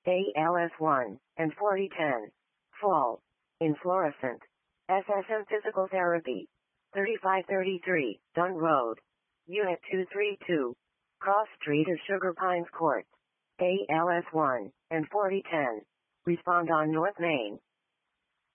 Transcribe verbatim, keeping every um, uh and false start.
A L S one, and forty ten. Fall. In fluorescent. S S M Physical Therapy. thirty-five thirty-three, Dunn Road. Unit two thirty-two. Cross Street of Sugar Pines Court. A L S one, and forty ten. Respond on North Main.